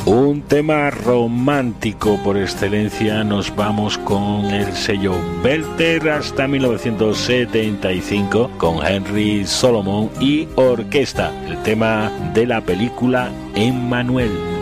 Un tema romántico por excelencia. Nos vamos con el sello Belter hasta 1975 con Henry Solomon y orquesta, el tema de la película Emmanuel.